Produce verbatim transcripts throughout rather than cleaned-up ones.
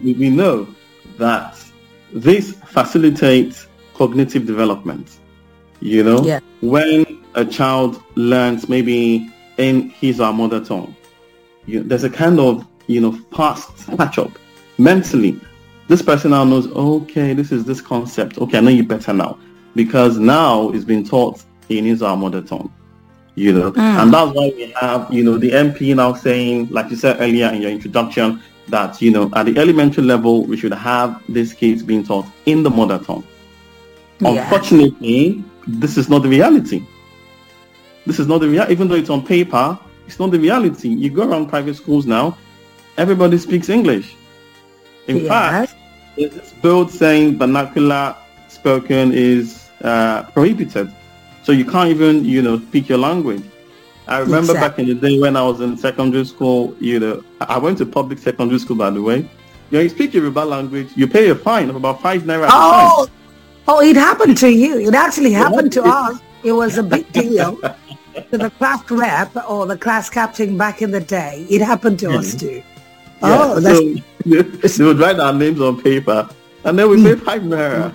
we, we know that this facilitates cognitive development. You know, yeah. when a child learns maybe in his or her mother tongue, you, there's a kind of, you know, fast catch up mentally. This person now knows, okay, this is this concept. Okay, I know you better now, because now it's been taught in his or her mother tongue. You know, mm. and that's why we have, you know, the M P now saying, like you said earlier in your introduction, that, you know, at the elementary level, we should have these kids being taught in the mother tongue. Yeah. Unfortunately, this is not the reality. This is not the reality. Even though it's on paper, it's not the reality. You go around private schools now, everybody speaks English. In yes. fact, there's this bill saying vernacular spoken is uh, prohibited. So you can't even, you know, speak your language. I remember exactly. back in the day when I was in secondary school, you know, I went to public secondary school, by the way. You know, you speak Yoruba language, you pay a fine of about five naira. Oh, oh, it happened to you. It actually happened to us. It was a big deal to the class rep or the class captain back in the day. It happened to yeah. us too. Yeah. Oh, that's... So they would write our names on paper, and then we pay five naira.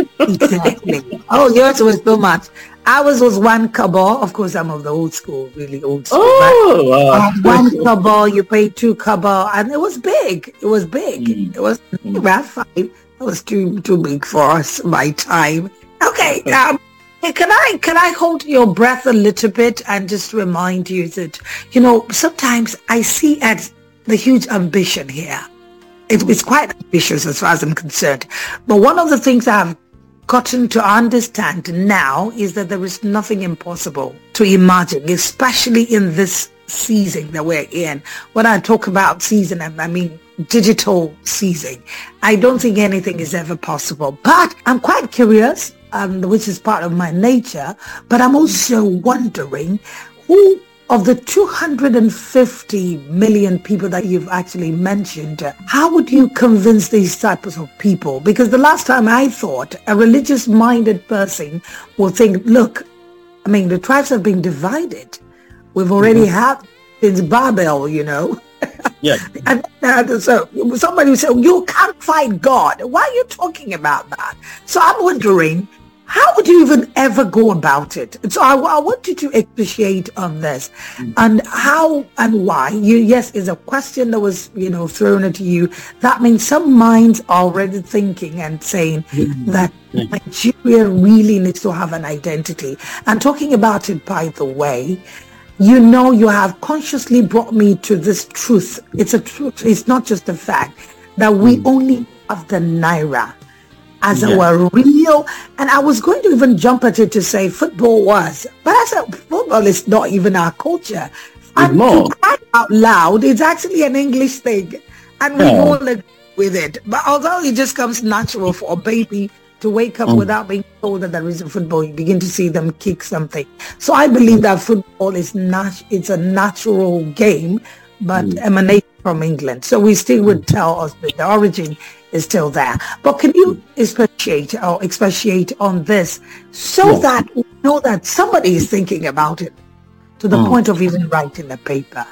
Exactly. Oh, yours was so much. Ours was one kobo. Of course, I'm of the old school, really old school. Oh, wow. One kobo, you pay two kobo, and it was big. It was big. Mm. It was about five. It was too too big for us. My time. Okay. Um, can I can I hold your breath a little bit and just remind you that, you know, sometimes I see at the huge ambition here. It, it's quite ambitious as far as I'm concerned. But one of the things I've gotten to understand now is that there is nothing impossible to imagine, especially in this season that we're in. When I talk about season, I mean digital season. I don't think anything is ever possible. But I'm quite curious, um, which is part of my nature, but I'm also wondering who of the two hundred fifty million people that you've actually mentioned, how would you convince these types of people? Because the last time I thought a religious-minded person would think, look, I mean, the tribes have been divided. We've already mm-hmm. had since Babel, you know. Yeah. and uh, so somebody would say, you can't fight God. Why are you talking about that? So I'm wondering, how would you even ever go about it? So I, I want you to appreciate on this mm-hmm. and how and why. You, yes, is a question that was, you know, thrown at you. That means some minds are already thinking and saying mm-hmm. that mm-hmm. Nigeria really needs to have an identity. And talking about it, by the way, you know, you have consciously brought me to this truth. It's a truth. It's not just a fact that we mm-hmm. only have the Naira as yeah. our real, and I was going to even jump at it to say football was, but I said football is not even our culture. And to cry out loud, it's actually an English thing, and we yeah. all agree with it. But although it just comes natural for a baby to wake up mm. without being told that there is a football, you begin to see them kick something. So I believe that football is nat- it's a natural game, but mm. emanates from England. So we still would tell us that the origin is still there. But can you expatiate or expatiate on this so yes. that we know that somebody is thinking about it to the mm. point of even writing a paper?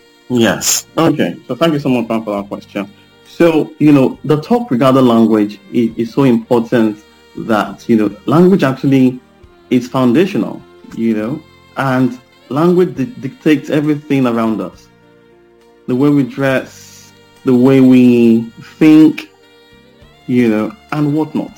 Yes. Okay. So thank you so much for that question. So, you know, the talk regarding language is, is so important that, you know, language actually is foundational, you know, and language di- dictates everything around us. The way we dress, the way we think, you know, and whatnot.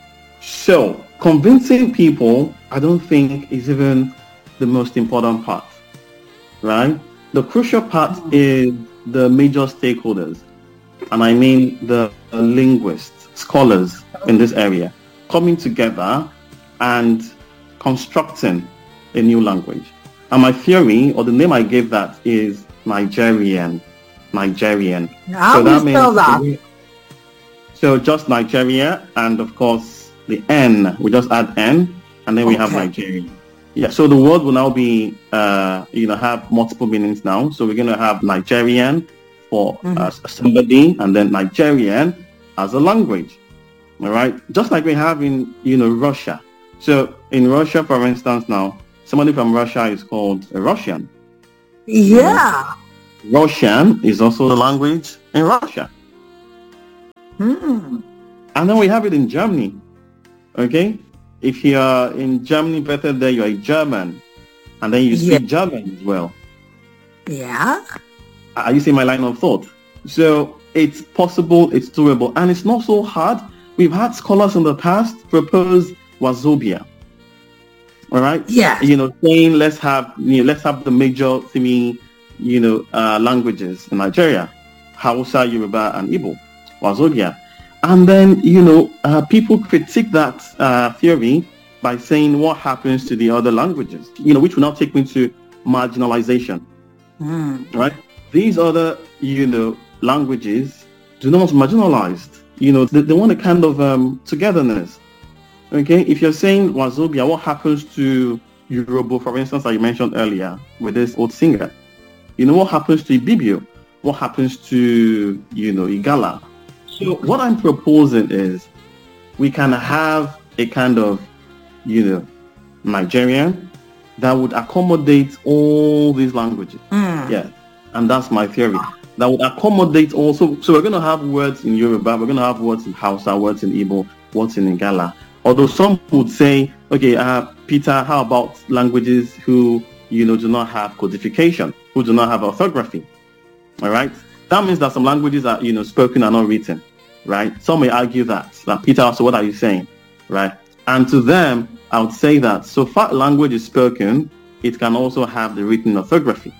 So convincing people, I don't think is even the most important part, right? The crucial part mm-hmm. is the major stakeholders. And I mean the linguists, scholars in this area, coming together and constructing a new language. And my theory, or the name I gave that, is Nigerian. Nigerian. How so that means that? So just Nigeria, and of course the N, we just add N, and then we okay. have Nigeria. Yeah, so the word will now be, uh, you know, have multiple meanings now. So we're going to have Nigerian for mm-hmm. uh, somebody, and then Nigerian as a language. All right, just like we have in, you know, Russia. So in Russia, for instance, now somebody from Russia is called a Russian. Yeah. Russian is also the language in Russia. Hmm. And then we have it in Germany. Okay? If you are in Germany, better there, you are a German. And then you speak Yeah. German as well. Yeah. Are you seeing my line of thought? So it's possible, it's doable, and it's not so hard. We've had scholars in the past propose Wazobia. All right? Yeah. You know, saying let's have, you know, let's have the major three, you know, uh, languages in Nigeria: Hausa, Yoruba, and Igbo. Wazobia. And then, you know, uh, people critique that uh, theory by saying what happens to the other languages, you know, which will now take me to marginalization, Mm. right? These other, you know, languages do not marginalized. You know, they, they want a kind of um, togetherness. Okay, if you're saying Wazobia, what happens to Yoruba, for instance, that you mentioned earlier with this old singer? You know, what happens to Ibibio? What happens to, you know, Igala? So what I'm proposing is we can have a kind of, you know, Nigerian that would accommodate all these languages. Mm. Yeah, and that's my theory. That would accommodate also. So we're going to have words in Yoruba, we're going to have words in Hausa, words in Igbo, words in Igala. Although some would say, okay, uh, Peter, how about languages who, you know, do not have codification, who do not have orthography? All right. That means that some languages are, you know, spoken and not written, right? Some may argue that. That Peter, so what are you saying, right? And to them, I would say that so far language is spoken, it can also have the written orthography.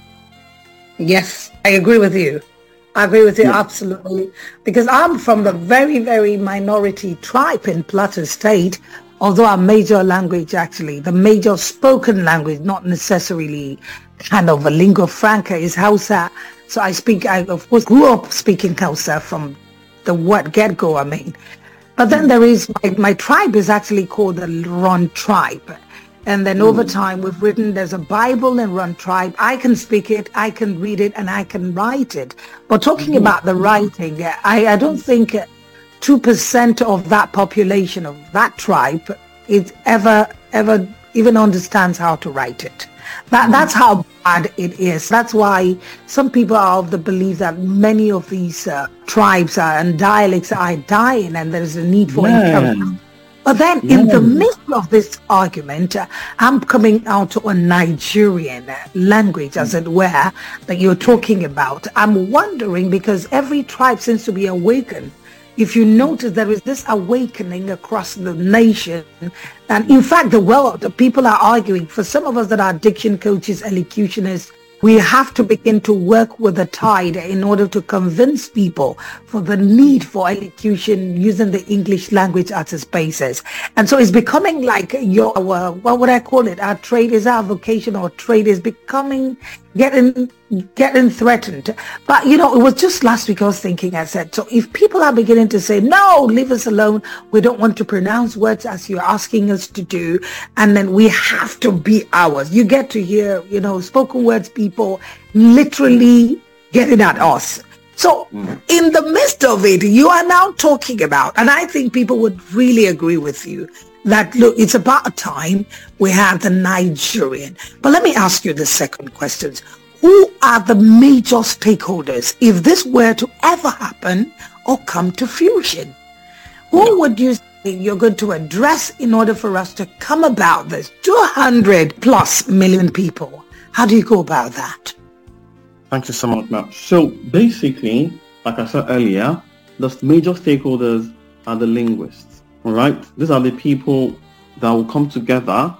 Yes, I agree with you. I agree with you Yeah. absolutely. Because I'm from the very, very minority tribe in Plateau State, although our major language actually, the major spoken language, not necessarily kind of a lingua franca, is Hausa. So I speak, I of course grew up speaking Hausa from the word get-go, I mean. But then there is, my, my tribe is actually called the Ron tribe. And then over time we've written, there's a Bible in Ron tribe. I can speak it, I can read it, and I can write it. But talking about the writing, I, I don't think two percent of that population of that tribe is ever, ever even understands how to write it. That, that's how bad it is. That's why some people are of the belief that many of these uh, tribes are, and dialects are dying, and there's a need for Yeah. encouragement. But then in the midst of this argument, uh, I'm coming out to a Nigerian uh, language, as it were, that you're talking about. I'm wondering, because every tribe seems to be awakened. If you notice, there is this awakening across the nation. And in fact, the world, the people are arguing. For some of us that are diction coaches, elocutionists, we have to begin to work with the tide in order to convince people for the need for elocution using the English language as its basis. And so it's becoming like your, uh, what would I call it? Our trade is our vocation, or trade is becoming, getting, getting threatened. But, you know, it was just last week I was thinking, I said, so if people are beginning to say, no, leave us alone, we don't want to pronounce words as you're asking us to do, and then we have to be ours. You get to hear, you know, spoken words people literally getting at us. So in the midst of it, you are now talking about, and I think people would really agree with you, that look, it's about time we have the Nigerian. But let me ask you the second question. Who are the major stakeholders if this were to ever happen or come to fusion? Who would you say you're going to address in order for us to come about this two hundred plus million people? How do you go about that? Thank you so much, Matt. So basically, like I said earlier, the major stakeholders are the linguists, all right? These are the people that will come together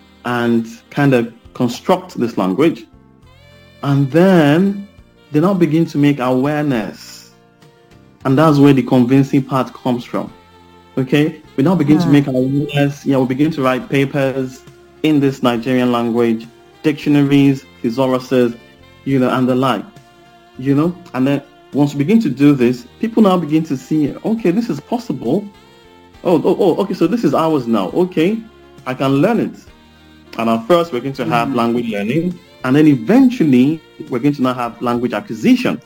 and kind of construct this language. And then they now begin to make awareness. And that's where the convincing part comes from. Okay? We now begin Hmm. to make awareness. Yeah, we begin to write papers in this Nigerian language, dictionaries, thesauruses, you know, and the like. You know? And then once we begin to do this, people now begin to see, okay, this is possible. Oh, oh, oh, okay, so this is ours now. Okay, I can learn it. And at first we're going to have Mm. language learning. And then eventually, we're going to now have language acquisition.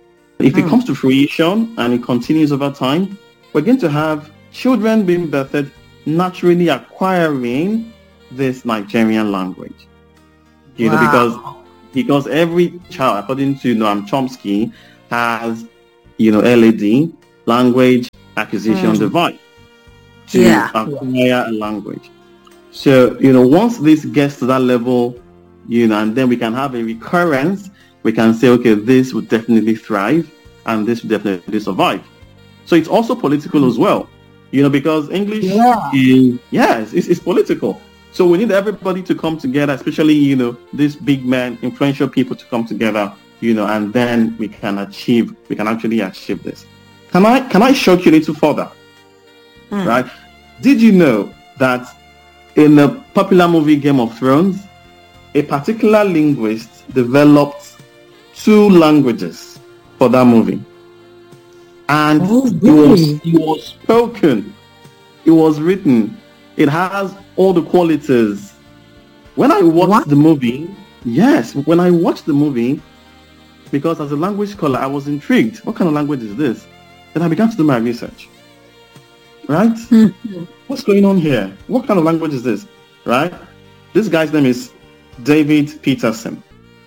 If it Mm. comes to fruition and it continues over time, we're going to have children being birthed naturally acquiring this Nigerian language. You know, Wow. because because every child, according to Noam Chomsky, has, you know, L A D, language acquisition Mm. device to Yeah. acquire a language. So, you know, once this gets to that level, you know, and then we can have a recurrence, we can say, okay, this would definitely thrive and this would definitely survive. So it's also political as well, you know, because English Yeah. is, yes, it's, it's political. So we need everybody to come together, especially, you know, these big men, influential people to come together, you know, and then we can achieve, we can actually achieve this. Can I, can I shock you a little further? Mm. Right? Did you know that in the popular movie Game of Thrones, a particular linguist developed two languages for that movie? And Oh, it was, really? it was spoken, it was written, it has all the qualities. When I watched What? the movie, yes, when I watched the movie, because as a language scholar, I was intrigued. What kind of language is this? Then I began to do my research. Right? Mhm. What's going on here? What kind of language is this? Right? This guy's name is David Peterson.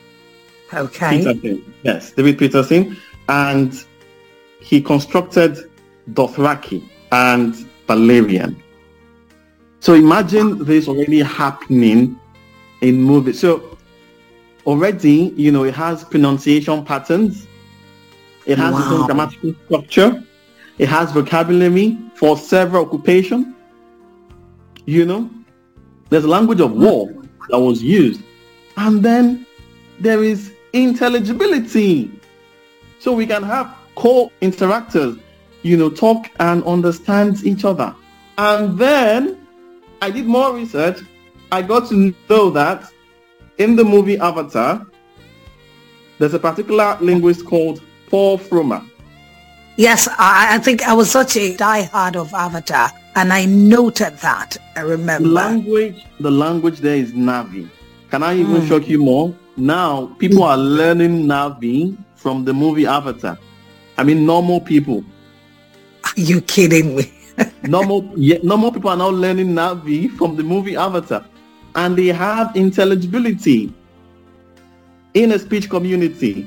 Okay. Peterson. Yes, David Peterson. And he constructed Dothraki and Valerian. So imagine this already happening in movies. So already, you know, it has pronunciation patterns. It has its own Wow. grammatical structure. It has vocabulary for several occupations. You know, there's a language of war that was used. And then there is intelligibility. So we can have co-interactors, you know, talk and understand each other. And then I did more research. I got to know that in the movie Avatar, there's a particular linguist called Paul Fromer. Yes, I, I think I was such a diehard of Avatar, and I noted that. I The remember. language, the language there is Navi. Can I even Mm. shock you more? Now, people are learning Navi from the movie Avatar. I mean, normal people. Are you kidding me? Normal, yeah, normal people are now learning Navi from the movie Avatar. And they have intelligibility in a speech community.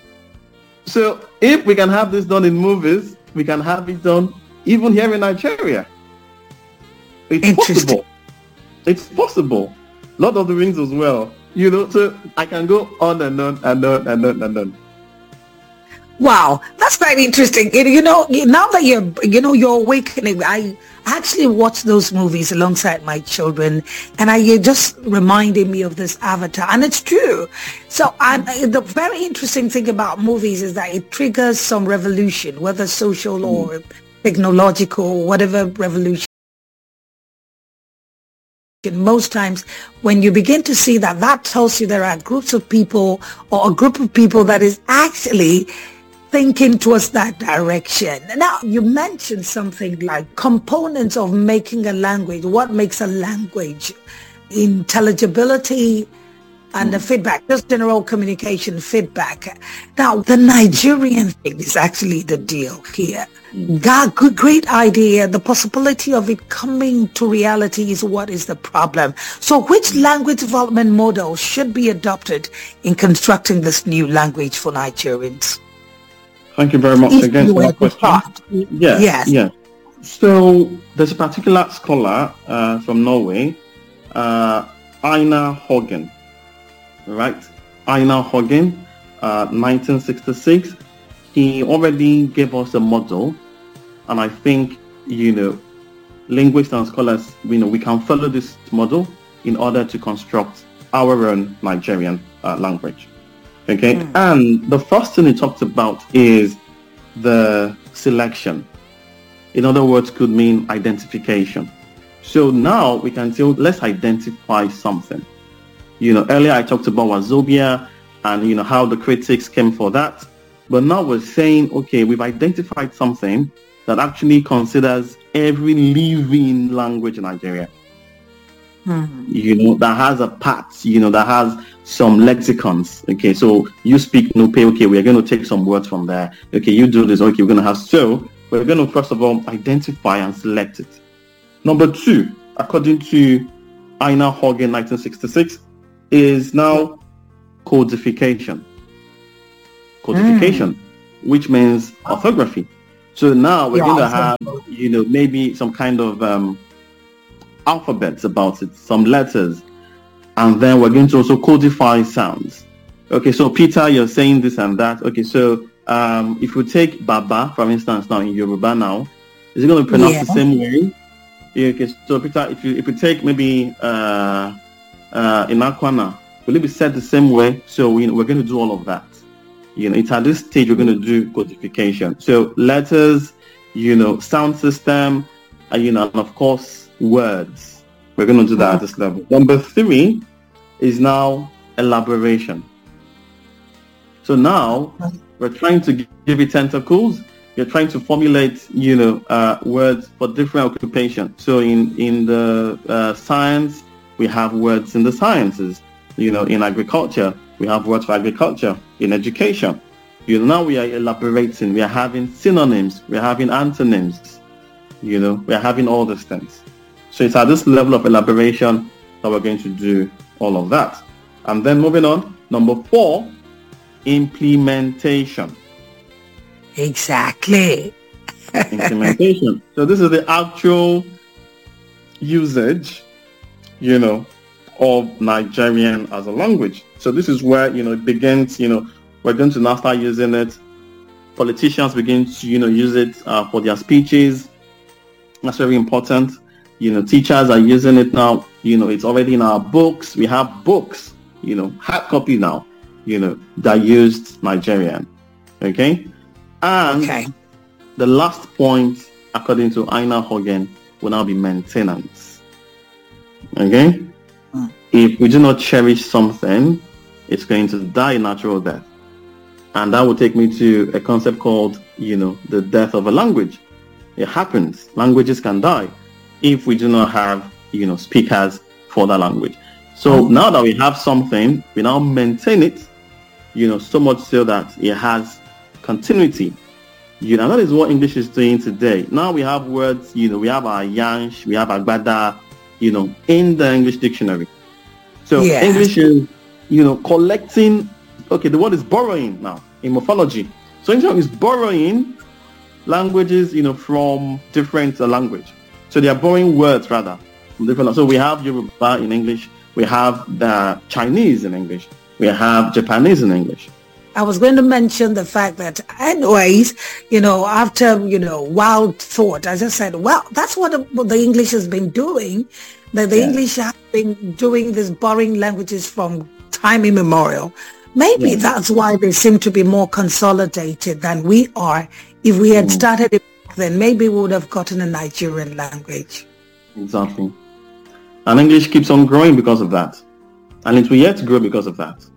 So if we can have this done in movies, we can have it done even here in Nigeria. It's Interesting. possible. It's possible. Lord of the Rings as well. You know, so I can go on and on and on and on and on. Wow, that's quite interesting. You you know, now that you're, you know, you're awakening, I actually watched those movies alongside my children, and I it just reminded me of this Avatar, and it's true. So, I, the very interesting thing about movies is that it triggers some revolution, whether social or technological, whatever revolution. Most times when you begin to see that, that tells you there are groups of people or a group of people that is actually thinking towards that direction. Now, you mentioned something like components of making a language. What makes a language? Intelligibility and the feedback, just general communication feedback. Now, the Nigerian thing is actually the deal here. God, good, great idea. The possibility of it coming to reality is what is the problem. So which language development model should be adopted in constructing this new language for Nigerians? Thank you very much If again you for were that to question. start. Yes, Yes. yes. So there's a particular scholar uh, from Norway, uh, Einar Hagen, right? Einar Hagen, uh, nineteen sixty-six. He already gave us a model, and I think, you know, linguists and scholars, you know, we can follow this model in order to construct our own Nigerian uh, language. Okay, mm. And the first thing he talked about is the selection. In other words, could mean identification. So now we can say, let's identify something. You know, earlier I talked about Wazobia and, you know, how the critics came for that. But now we're saying, okay, we've identified something that actually considers every living language in Nigeria. Mm-hmm. You know, that has a part, you know, that has some lexicons. Okay, so you speak Nupe, okay, we're going to take some words from there. Okay, you do this, okay, we're going to have, so we're going to first of all identify and select it. Number two, according to Einar Hagen, nineteen sixty-six, is now codification. Codification, mm. which means orthography. So now we're Yeah, going to have, you know, maybe some kind of um, alphabets about it, some letters, and then we're going to also codify sounds. Okay, so Peter, you're saying this and that. Okay, so um, if we take Baba, for instance, now in Yoruba now, is it going to pronounce Yeah. the same way? Yeah, okay, so Peter, if you if you take maybe uh, uh, in Akwana, will it be said the same way? So we, we're going to do all of that. You know, it's at this stage we're going to do codification. So letters, you know, sound system, uh, you know, and of course words. We're going to do that at this level. Number three is now elaboration. So now we're trying to give it tentacles. You're trying to formulate, you know, uh, words for different occupations. So in in the uh, science, we have words in the sciences. You know, in agriculture, we have words for agriculture. In education, you know, now we are elaborating. We are having synonyms. We are having antonyms. You know, we are having all these things. So it's at this level of elaboration that we're going to do all of that. And then moving on, number four, implementation. Exactly. Implementation. So this is the actual usage, you know, of Nigerian as a language. So this is where, you know, it begins, you know, we're going to now start using it. Politicians begin to, you know, use it uh, for their speeches. That's very important. You know, teachers are using it now. You know, it's already in our books. We have books, you know, hard copy now, you know, that used Nigerian. Okay? And Okay. the last point, according to Einar Hogan, will now be maintenance. Okay? Mm. If we do not cherish something, it's going to die a natural death. And that will take me to a concept called, you know, the death of a language. It happens. Languages can die if we do not have, you know, speakers for that language. So now that we have something, we now maintain it, you know, so much so that it has continuity. You know, that is what English is doing today. Now we have words, you know, we have our yansh, we have agbada, you know, in the English dictionary. So Yes. English is, you know, collecting, okay, the word is borrowing now in morphology. So English is borrowing languages, you know, from different uh, language. So they are borrowing words rather from different. So we have Yoruba in English, we have the Chinese in English, we have Japanese in English. I was going to mention the fact that anyways, you know, after, you know, wild thought, I just said, well, that's what the, what the English has been doing, that the Yeah. English have been doing these borrowing languages from time immemorial. Maybe Yeah. that's why they seem to be more consolidated than we are. If we had Mm. started it back then, maybe we would have gotten a Nigerian language. Exactly. And English keeps on growing because of that. And it will yet grow because of that.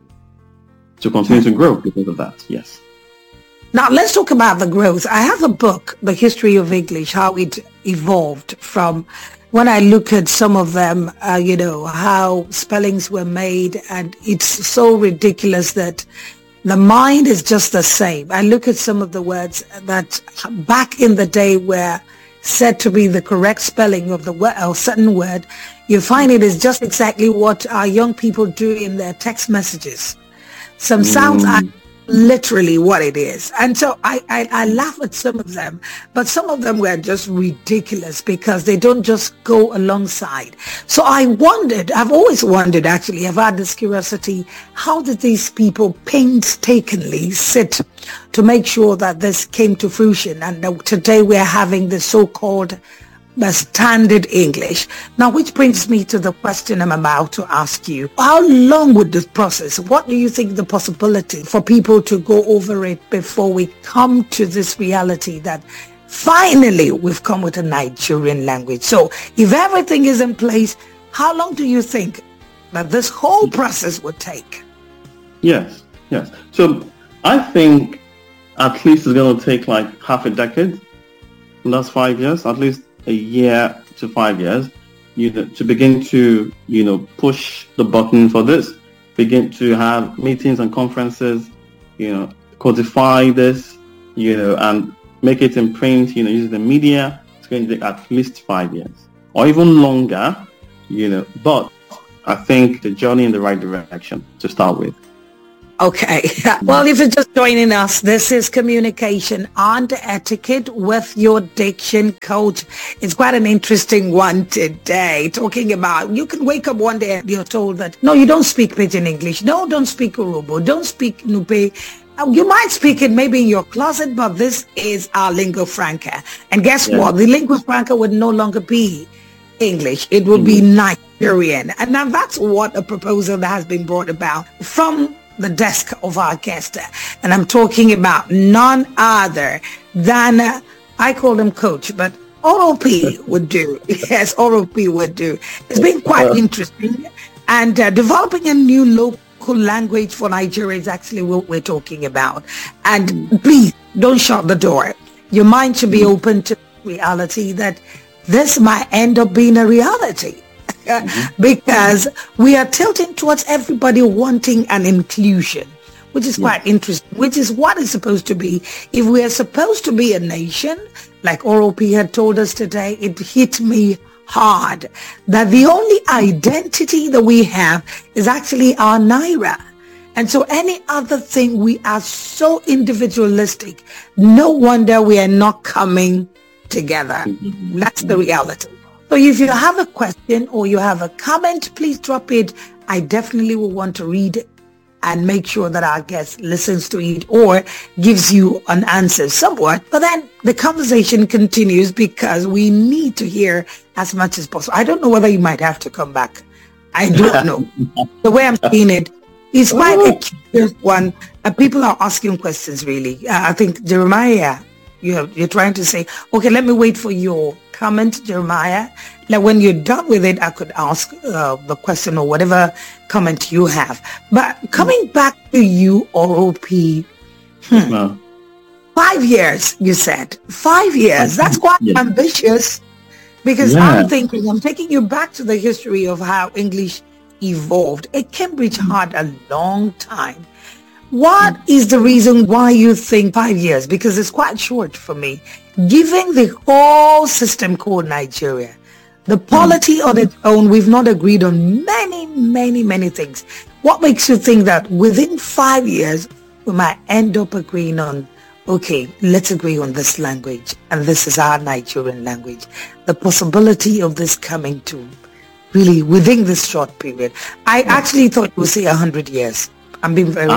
To continue to grow because of that, yes. Now, let's talk about the growth. I have a book, The History of English, how it evolved from when I look at some of them, uh, you know, how spellings were made, and it's so ridiculous that the mind is just the same. I look at some of the words that back in the day were said to be the correct spelling of the word or certain word. You find it is just exactly what our young people do in their text messages. Some sounds are literally what it is. And so I, I, I laugh at some of them, but some of them were just ridiculous because they don't just go alongside. So I wondered, I've always wondered actually, I've had this curiosity, how did these people painstakingly sit to make sure that this came to fruition? And uh, today we're having the so-called the standard English. Now, which brings me to the question I'm about to ask you. How long would this process, what do you think the possibility for people to go over it before we come to this reality that finally we've come with a Nigerian language? So if everything is in place, how long do you think that this whole process would take? Yes, yes. So I think at least it's going to take like half a decade. And that's five years, at least a year to five years, you know, to begin to, you know, push the button for this, begin to have meetings and conferences, you know, codify this, you know, and make it in print, you know, using the media. It's going to take at least five years or even longer, you know, but I think the journey in the right direction to start with. Okay. Well, if you're just joining us, this is Communication and Etiquette with your diction coach. It's quite an interesting one today, talking about you can wake up one day and you're told that, no, you don't speak Pidgin English. No, don't speak Urobo. Don't speak Nupe. You might speak it maybe in your closet, but this is our lingua franca. And guess yeah. what? The lingua franca would no longer be English. It would mm-hmm. be Nigerian. And now that's what a proposal that has been brought about from the desk of our guest. And I'm talking about none other than, uh, I call him coach, but O O P would do. Yes, O O P would do. It's been quite interesting. And uh, developing a new local language for Nigeria is actually what we're talking about. And please don't shut the door. Your mind should be open to reality that this might end up being a reality. Mm-hmm. Because we are tilting towards everybody wanting an inclusion, which is quite yeah. interesting, which is what it's supposed to be. If we are supposed to be a nation, like O O P had told us today, it hit me hard that the only identity that we have is actually our Naira. And so any other thing, we are so individualistic. No wonder we are not coming together. Mm-hmm. That's the reality. So if you have a question or you have a comment, please drop it. I definitely will want to read it and make sure that our guest listens to it or gives you an answer somewhat. But then the conversation continues because we need to hear as much as possible. I don't know whether you might have to come back. I don't know. The way I'm seeing it is quite a curious one. Uh, people are asking questions, really. Uh, I think, Jeremiah, you're, you're trying to say, okay, let me wait for your comment, Jeremiah. Like when you're done with it, I could ask uh, the question or whatever comment you have. But coming back to you, O O P, hmm, no. five years, you said. Five years. That's quite yeah. ambitious because yeah. I'm thinking, I'm taking you back to the history of how English evolved. At Cambridge had a long time. What is the reason why you think five years? Because it's quite short for me. Given the whole system called Nigeria, the polity on its own, we've not agreed on many, many, many things. What makes you think that within five years, we might end up agreeing on, okay, let's agree on this language, and this is our Nigerian language. The possibility of this coming to really within this short period. I actually thought you would say one hundred years. I'm being very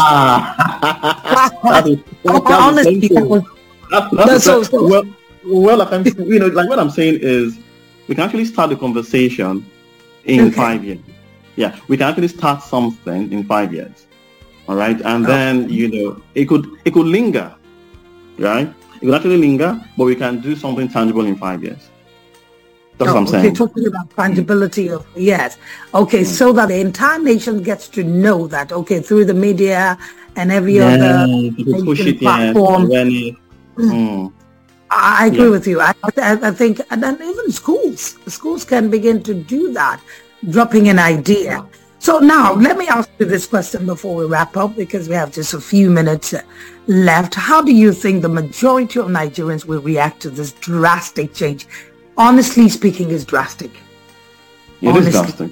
ah. honest. Honestly, that was, that's, that's so, so, well, well, like I'm, you know, like what I'm saying is, we can actually start the conversation in okay. five years. Yeah, we can actually start something in five years. All right, and oh. then you know, it could it could linger, right? It could actually linger, but we can do something tangible in five years. That's oh, what I'm saying. Okay, talking about tangibility of, yes. Okay, mm. so that the entire nation gets to know that, okay, through the media and every yeah, other push it, platform. Yeah, mm. Mm. I agree yeah. with you. I, I, I think, and then even schools, schools can begin to do that, dropping an idea. So now, let me ask you this question before we wrap up, because we have just a few minutes left. How do you think the majority of Nigerians will react to this drastic change? Honestly speaking, is drastic. It Honestly. is drastic.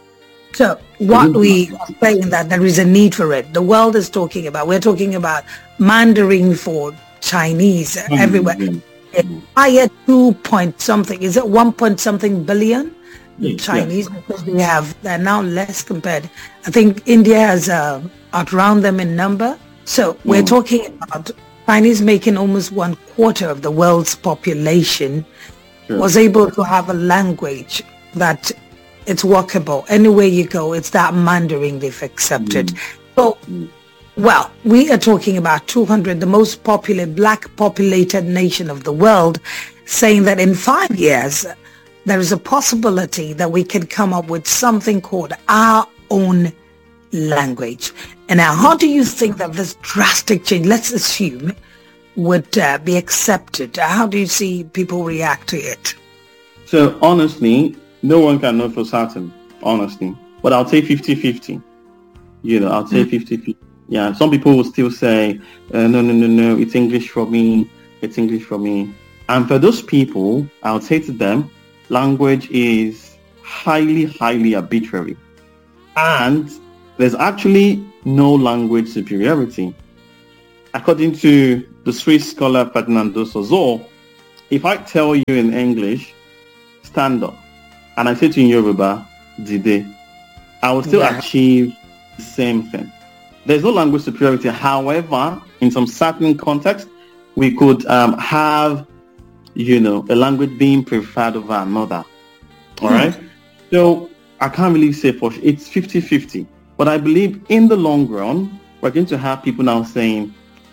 So what we are saying that there is a need for it. The world is talking about, we're talking about Mandarin for Chinese mm-hmm. everywhere. Mm-hmm. Higher two point something, is it one point something billion yes, Chinese? Yes. Because we have, they're now less compared. I think India has uh, outrun them in number. So we're mm. talking about Chinese making almost one quarter of the world's population. Sure. Was able to have a language that it's workable. Anywhere you go, it's that Mandarin they've accepted. Mm. So, well, we are talking about two hundred, the most popular black populated nation of the world, saying that in five years, there is a possibility that we can come up with something called our own language. And now, how do you think that this drastic change, let's assume, would uh, be accepted? How do you see people react to it? So honestly, no one can know for certain, honestly. But I'll say fifty-fifty. You know, I'll say mm. fifty-fifty. Yeah, some people will still say, uh, no, no, no, no, it's English for me. It's English for me. And for those people, I'll say to them, language is highly, highly arbitrary. And there's actually no language superiority. According to the Swiss scholar Ferdinando Saussure, if I tell you in English, stand up, and I say to you in Yoruba, dide, I will still yeah. achieve the same thing. There's no language superiority. However, in some certain context, we could um, have, you know, a language being preferred over another. All hmm. right? So I can't really say for sure. It's fifty-fifty. But I believe in the long run, we're going to have people now saying,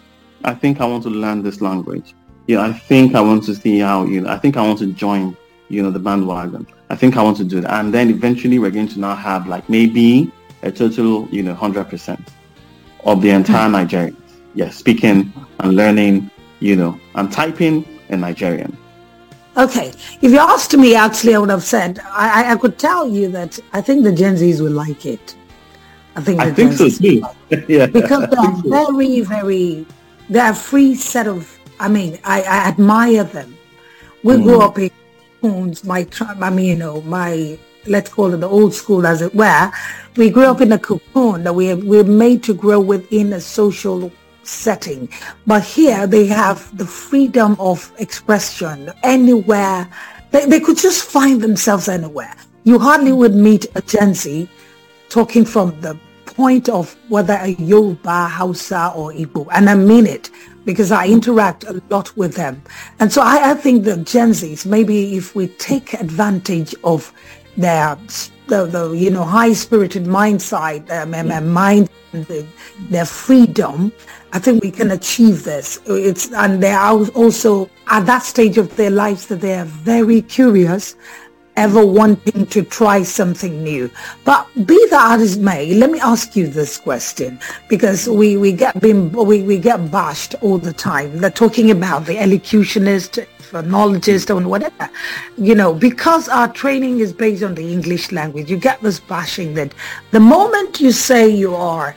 I think I want to learn this language. Yeah, I think I want to see how, you know, I think I want to join, you know, the bandwagon. I think I want to do that. And then eventually we're going to now have like maybe a total, you know, one hundred percent of the entire Nigerians. Yes, speaking and learning, you know, and typing in Nigerian. Okay. If you asked me, actually, I would have said, I, I could tell you that I think the Gen Zs will like it. I think, I think so too. yeah. Because they're so. very, very, they're a free set of, I mean, I, I admire them. We mm. grew up in cocoons, my, I mean, you know, my, let's call it the old school as it were. We grew up in a cocoon that we we're made to grow within a social setting. But here they have the freedom of expression anywhere. They, they could just find themselves anywhere. You hardly would meet a Gen Z talking from the point of whether a Yoruba, Hausa or Igbo. And I mean it because I interact a lot with them. And so I, I think the Gen Zs, maybe if we take advantage of their, the, the you know, high-spirited mind side, um, and mind, the, their freedom, I think we can achieve this. It's and they are also at that stage of their lives that they are very curious, ever wanting to try something new. But be that as it may, let me ask you this question, because we, we get been we, we get bashed all the time. They're talking about the elocutionist, phonologist, and whatever. You know, because our training is based on the English language, you get this bashing that the moment you say you are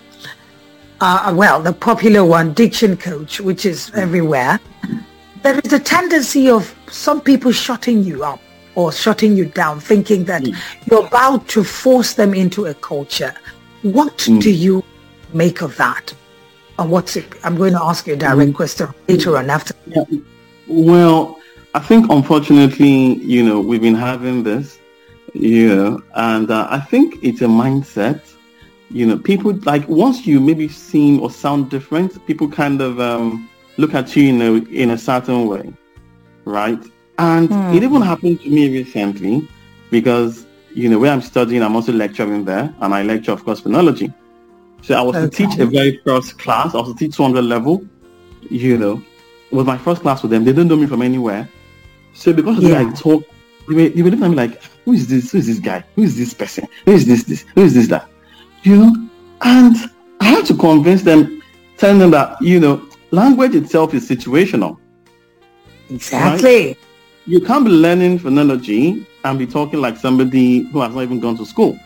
uh, well, the popular one, diction coach, which is everywhere, there is a tendency of some people shutting you up or shutting you down, thinking that mm. you're about to force them into a culture. What mm. do you make of that? And what's it? I'm going to ask you a direct mm. question later on after. Yeah. Well, I think unfortunately, you know, we've been having this, you know, and uh, I think it's a mindset. You know, people like once you maybe seem or sound different, people kind of um, look at you, you know, in a certain way, right? And mm. it even happened to me recently because, you know, where I'm studying, I'm also lecturing there, and I lecture, of course, phonology. So I was okay. to teach a very first class. I was to teach two hundred level, you know. It was my first class with them. They don't know me from anywhere. So because of yeah. the way I talk, they were, they were looking at me like, who is this? Who is this guy? Who is this person? Who is this this? Who is this that? You know? And I had to convince them, telling them that, you know, language itself is situational. Exactly. Right? You can't be learning phonology and be talking like somebody who has not even gone to school.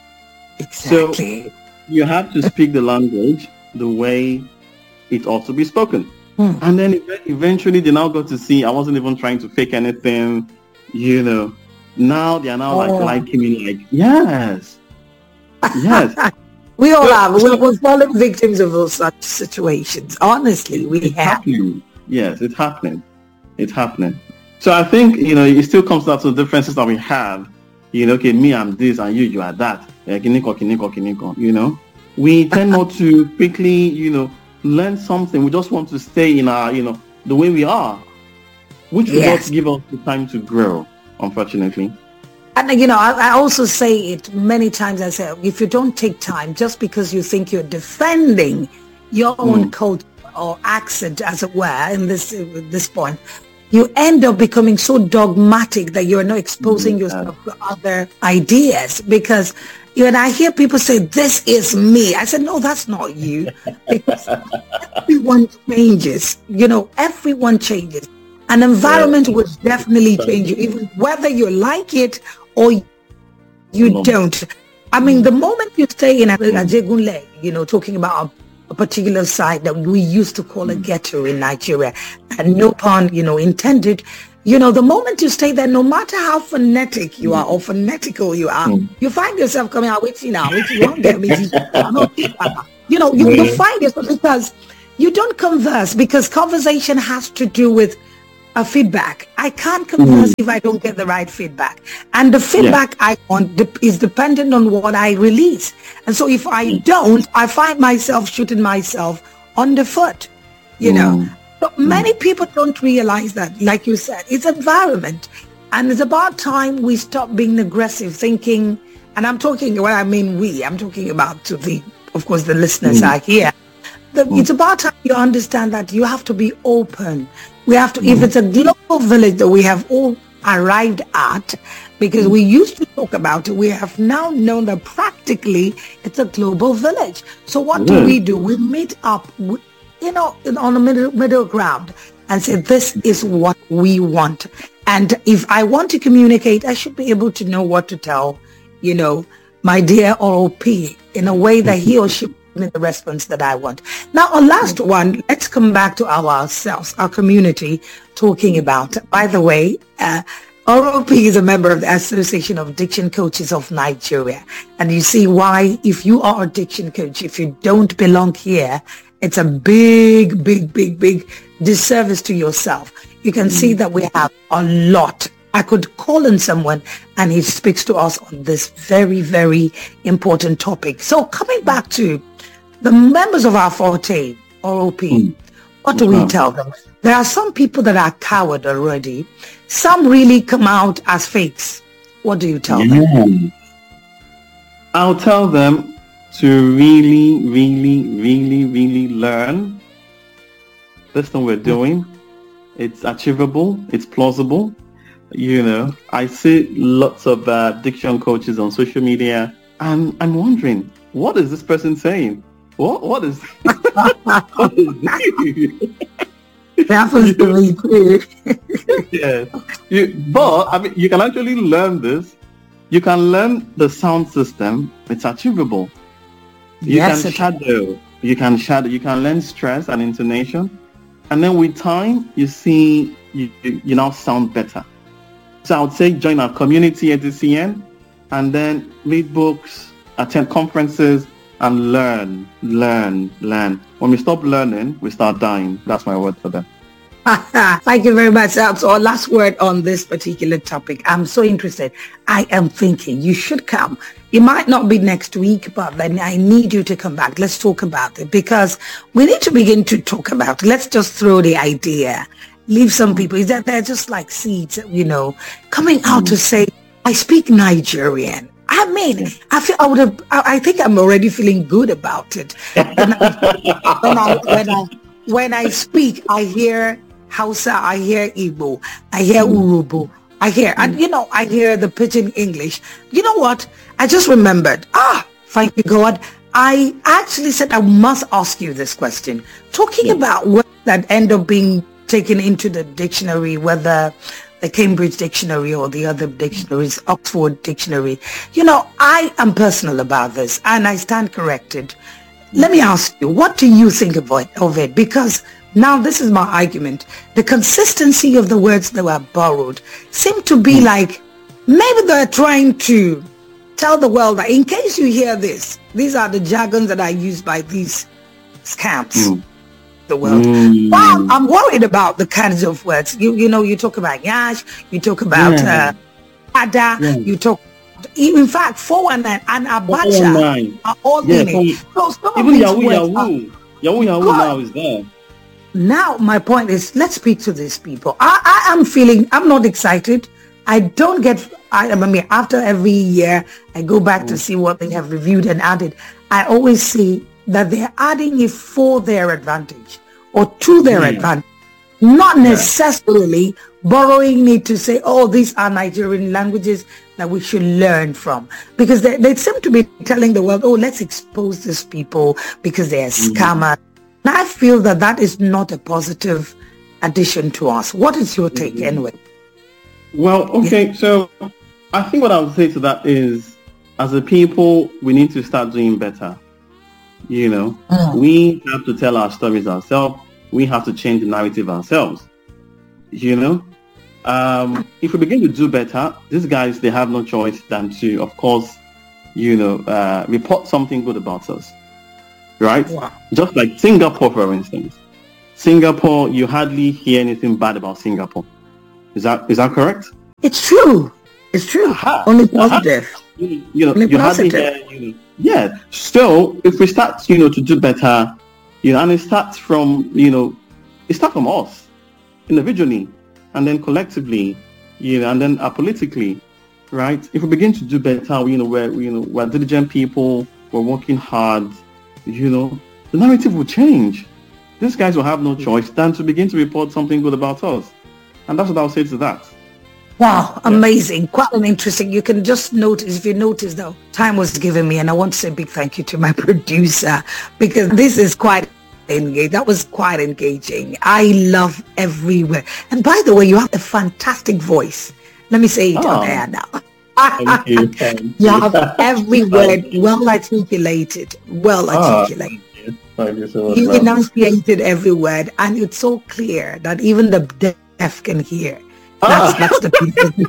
Exactly. So you have to speak the language the way it ought to be spoken. Hmm. And then eventually they now got to see I wasn't even trying to fake anything, you know. Now they are now oh. like liking me like, yes. Yes. We all so, have. So, We're fallen victims of those such situations. Honestly, we it's have. Happening. Yes, it's happening. It's happening. So I think, you know, it still comes down to the differences that we have. You know, okay, me, I'm this, and you, you are that. Kiniko, kiniko, kiniko, you know. We tend not to quickly, you know, learn something. We just want to stay in our, you know, the way we are, which will yes. not give us the time to grow, unfortunately. And, you know, I, I also say it many times. I say, if you don't take time, just because you think you're defending your own mm. culture or accent, as it were, in this uh, this point, you end up becoming so dogmatic that you're not exposing yeah. yourself to other ideas. Because, you know, I hear people say, this is me. I said, no, that's not you. Because everyone changes. You know, everyone changes. An environment yeah. will definitely change you, even whether you like it or you no. don't. I mean, the moment you stay in Ajegunle, you know, talking about a, a particular site that we used to call a ghetto in Nigeria, and no pun, you know, intended, You know, the moment you stay there, no matter how phonetic you are or phonetical you are, mm. you find yourself coming out, wait, now, wait, you won't get me. You know, you, you find yourself because you don't converse, because conversation has to do with a feedback. I can't converse mm. if I don't get the right feedback. And the feedback yeah. I want is dependent on what I release. And so if I don't, I find myself shooting myself on the foot, you mm. know. But many people don't realize that, like you said, it's environment. And it's about time we stop being aggressive, thinking, and I'm talking, when I mean we, I'm talking about to the, of course, the listeners mm. are here. The, mm. It's about time you understand that you have to be open. We have to, mm. if it's a global village that we have all arrived at, because mm. we used to talk about it, we have now known that practically it's a global village. So what mm. do we do? We meet up, we, you know, on the middle, middle ground and say, this is what we want. And if I want to communicate, I should be able to know what to tell, you know, my dear R O P in a way that he or she me the response that I want. Now, our last one, let's come back to our ourselves, our community, talking about, by the way, uh, R O P is a member of the Association of Diction Coaches of Nigeria. And you see why, if you are a diction coach, if you don't belong here, it's a big, big, big, big disservice to yourself. You can see that we have a lot. I could call on someone and he speaks to us on this very, very important topic. So coming back to the members of our forte, R O P, mm. what do we tell them? There are some people that are coward already. Some really come out as fakes. What do you tell yeah. them? I'll tell them to really, really, really, really learn this thing we're doing. It's achievable. It's plausible. You know, I see lots of uh, diction coaches on social media, and I'm wondering, what is this person saying? What what is what is this? It happens to me too. Yeah. You, but I mean, you can actually learn this. You can learn the sound system. It's achievable. You yes, can shadow. You can shadow. You can learn stress and intonation, and then with time, you see you you, you now sound better. So I would say join our community at the C N, and then read books, attend conferences, and learn, learn, learn. When we stop learning, we start dying. That's my word for them. Thank you very much. That's our last word on this particular topic. I'm so interested. I am thinking you should come. It might not be next week, but then I need you to come back. Let's talk about it, because we need to begin to talk about it. Let's just throw the idea. Leave some people, is that they're just like seeds, you know, coming out to say, I speak Nigerian. I mean, I feel I would have, I, I think I'm already feeling good about it. When I, when, I, when, I, when I speak, I hear Hausa, I hear Igbo, I hear Urubu, I hear, and you know, I hear the pidgin English. You know what? I just remembered. Ah, thank you, God. I actually said I must ask you this question. Talking about words that end up being taken into the dictionary, whether the Cambridge Dictionary or the other dictionaries, Oxford Dictionary. You know, I am personal about this and I stand corrected. Let me ask you, what do you think of it? Of it? Because now this is my argument. The consistency of the words that were borrowed seem to be like, maybe they're trying to tell the world that in case you hear this, these are the jargons that are used by these scamps. Mm. The world. Mm. Well, I'm worried about the kinds of words. You you know, you talk about yash, you talk about yeah. uh, ada, yeah. you talk, in fact, four one nine and abacha are all yeah, in it. So some even Yahoo Yahoo, Yahoo Yahoo now is there. Now my point is, let's speak to these people. I, I am feeling, I'm not excited. I don't get, I, I mean, after every year, I go back mm. to see what they have reviewed and added. I always see that they're adding it for their advantage or to their yeah. advantage, not necessarily yeah. borrowing it to say, oh, these are Nigerian languages that we should learn from. Because they, they seem to be telling the world, oh, let's expose these people because they are scammers. Mm-hmm. And I feel that that is not a positive addition to us. What is your take mm-hmm. anyway? Well, okay, yeah. so I think what I would say to that is, as a people, we need to start doing better. You know, mm. we have to tell our stories ourselves. We have to change the narrative ourselves. You know, um, if we begin to do better, these guys, they have no choice than to, of course, you know, uh, report something good about us, right? Wow. Just like Singapore, for instance. Singapore, you hardly hear anything bad about Singapore. Is that is that correct? It's true. It's true. Aha. Only positive. Aha. You, you know, Only you hardly positive. hear, you know, yeah. So if we start, you know, to do better, you know, and it starts from, you know, it starts from us individually, and then collectively, you know, and then uh, politically, right? If we begin to do better, you know, we're, you know, we're diligent people, we're working hard, you know, the narrative will change. These guys will have no choice than to begin to report something good about us. And that's what I'll say to that. Wow, amazing. Quite an interesting. You can just notice, if you notice though, time was given me, and I want to say a big thank you to my producer, because this is quite engaging. That was quite engaging. I love every word. And by the way, you have a fantastic voice. Let me say it Oh. on air now. Thank you. Thank You you. have every word Thank you. well articulated. Well Ah, articulated. thank you. Thank you so much. You ma'am. enunciated every word, and it's so clear that even the deaf can hear. That's, Ah. that's the beautiful.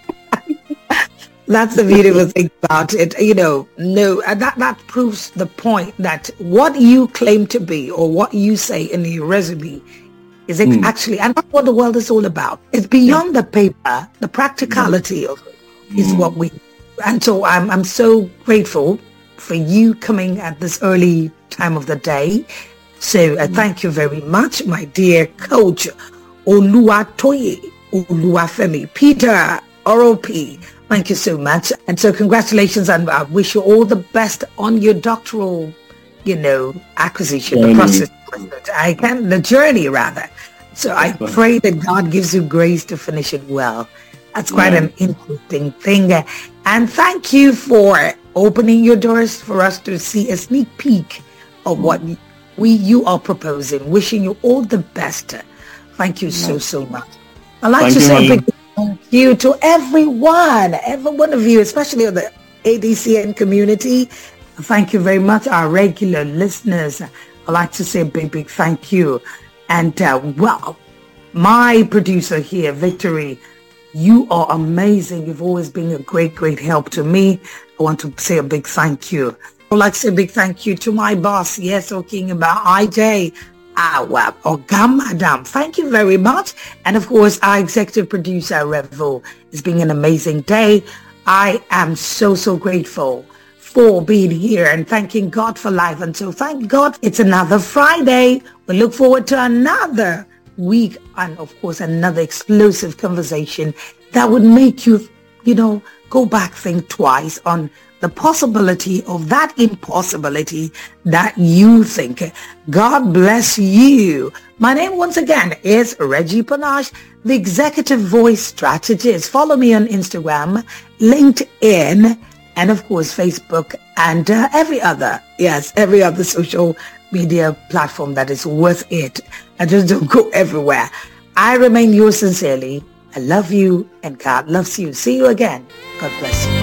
That's the beautiful thing about it. You know, no, and that that proves the point that what you claim to be or what you say in your resume is ex- Mm. actually, and that's what the world is all about. It's beyond the paper. The practicality of it is what we. And so I'm I'm so grateful for you coming at this early time of the day. So uh, thank you very much, my dear coach Oluwatoye Oluwafemi Peter R O P. Thank you so much. And so congratulations, and I wish you all the best on your doctoral, you know, acquisition, the Journey. process, I can, the journey rather. So I Excellent. pray that God gives you grace to finish it well. That's quite Yeah. an interesting thing. And thank you for opening your doors for us to see a sneak peek of what we you are proposing. Wishing you all the best. Thank you so, so much. I'd like Thank to you, say a Holly. big thank you to everyone, every one of you, especially of the A D C N community. Thank you very much, our regular listeners. I'd like to say a big, big thank you. And, uh, well, my producer here, Victory, you are amazing. You've always been a great, great help to me. I want to say a big thank you. I'd like to say a big thank you to my boss, yes, talking about I J, our Ogam Madam. Thank you very much. And of course, our executive producer, Revo. It's been an amazing day. I am so, so grateful for being here and thanking God for life. And so thank God it's another Friday. We look forward to another week and of course another explosive conversation that would make you, you know, go back, think twice on the possibility of that impossibility that you think. God bless you. My name once again is Reggie Panache, the Executive Voice Strategist. Follow me on Instagram, LinkedIn, and of course Facebook, and uh, every other, yes, every other social media platform that is worth it. I just don't go everywhere. I remain yours sincerely. I love you and God loves you. See you again. God bless you.